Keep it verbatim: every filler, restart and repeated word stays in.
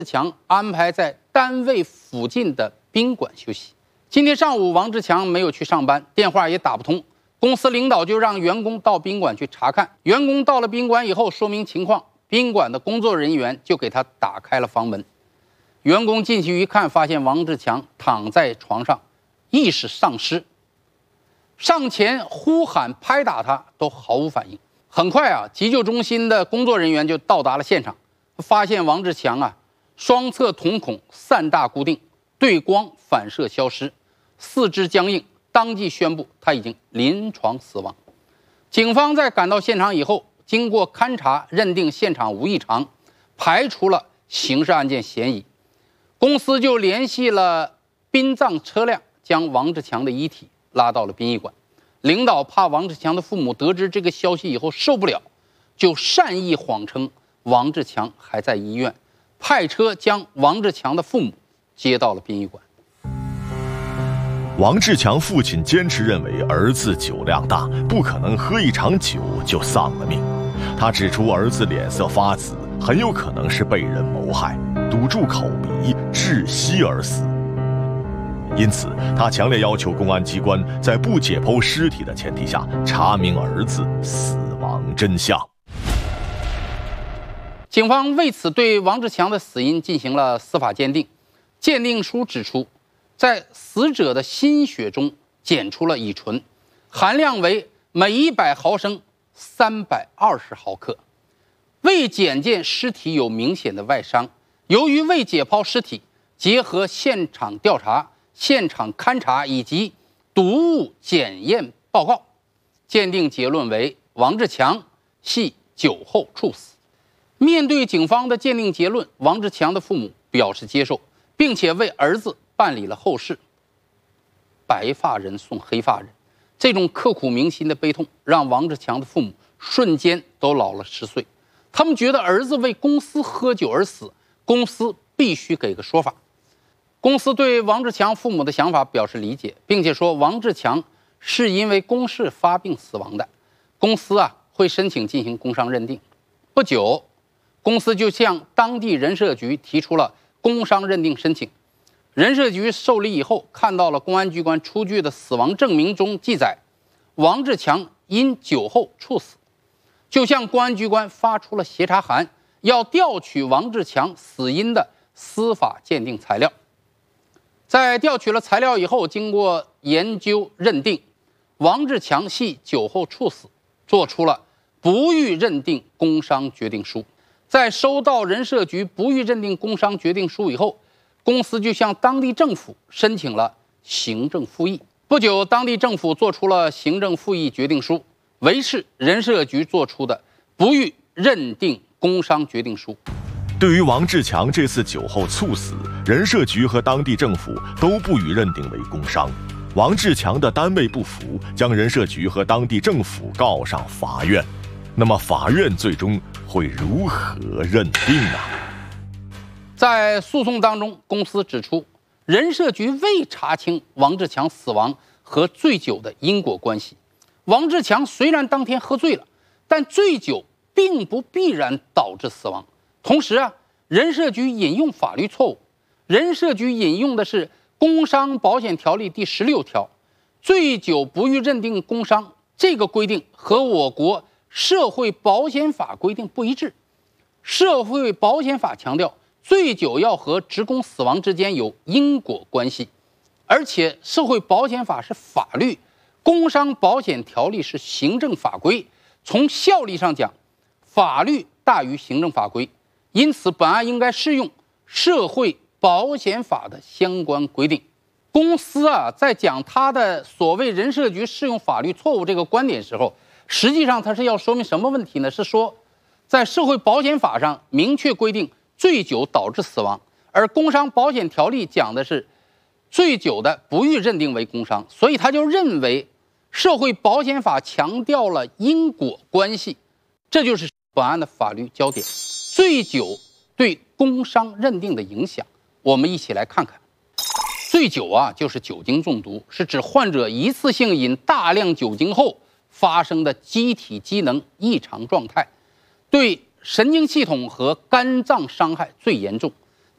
强安排在单位附近的宾馆休息。今天上午，王志强没有去上班，电话也打不通，公司领导就让员工到宾馆去查看。员工到了宾馆以后，说明情况，宾馆的工作人员就给他打开了房门。员工进去一看，发现王志强躺在床上，意识丧失，上前呼喊拍打他都毫无反应。很快啊，急救中心的工作人员就到达了现场，发现王志强啊双侧瞳孔散大固定，对光反射消失，四肢僵硬，当即宣布他已经临床死亡。警方在赶到现场以后，经过勘查，认定现场无异常，排除了刑事案件嫌疑。公司就联系了殡葬车辆，将王志强的遗体拉到了殡仪馆。领导怕王志强的父母得知这个消息以后受不了，就善意谎称王志强还在医院，派车将王志强的父母接到了殡仪馆。 王志强父亲坚持认为儿子酒量大，不可能喝一场酒就丧了命。他指出儿子脸色发紫，很有可能是被人谋害，堵住口鼻，窒息而死。因此，他强烈要求公安机关在不解剖尸体的前提下，查明儿子死亡真相。 警方为此对王志强的死因进行了司法鉴定。鉴定书指出，在死者的心血中检出了乙醇，含量为每一百毫升三百二十毫克。未检见尸体有明显的外伤。由于未解剖尸体，结合现场调查、现场勘查以及毒物检验报告，鉴定结论为王志强系酒后猝死。面对警方的鉴定结论，王志强的父母表示接受，并且为儿子办理了后事。白发人送黑发人，这种刻骨铭心的悲痛让王志强的父母瞬间都老了十岁。他们觉得儿子为公司喝酒而死，公司必须给个说法。公司对王志强父母的想法表示理解，并且说王志强是因为公事发病死亡的，公司啊会申请进行工伤认定。不久，公司就向当地人社局提出了工伤认定申请。人社局受理以后，看到了公安机关出具的死亡证明中记载，王志强因酒后猝死，就向公安机关发出了协查函，要调取王志强死因的司法鉴定材料。在调取了材料以后，经过研究认定，王志强系酒后猝死，做出了不予认定工伤决定书。在收到人社局不予认定工伤决定书以后，公司就向当地政府申请了行政复议。不久，当地政府做出了行政复议决定书，为是人社局做出的不予认定工伤决定书。 对于王志强这次酒后猝死，人社局和当地政府都不予认定为工伤。王志强的单位不服，将人社局和当地政府告上法院。那么法院最终会如何认定呢？ 在诉讼当中，公司指出，人社局未查清王志强死亡和醉酒的因果关系。王志强虽然当天喝醉了，但醉酒并不必然导致死亡。同时啊，人社局引用法律错误。人社局引用的是《工伤保险条例》第十六条，醉酒不予认定工伤这个规定和我国社会保险法规定不一致。社会保险法强调，醉酒要和职工死亡之间有因果关系，而且社会保险法是法律，工伤保险条例是行政法规，从效力上讲，法律大于行政法规。因此，本案应该适用社会保险法的相关规定。公司啊，在讲他的所谓人社局适用法律错误这个观点时候，实际上他是要说明什么问题呢？是说，在社会保险法上明确规定醉酒导致死亡，而工伤保险条例讲的是醉酒的不予认定为工伤，所以他就认为社会保险法强调了因果关系，这就是本案的法律焦点。醉酒对工伤认定的影响，我们一起来看看。醉酒啊，就是酒精中毒，是指患者一次性饮大量酒精后发生的机体机能异常状态，对神经系统和肝脏伤害最严重。